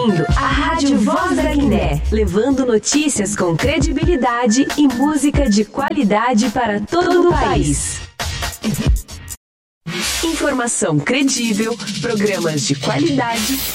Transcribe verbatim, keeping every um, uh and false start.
A Rádio Voz da Guiné, levando notícias com credibilidade e música de qualidade para todo o país. Informação credível, programas de qualidade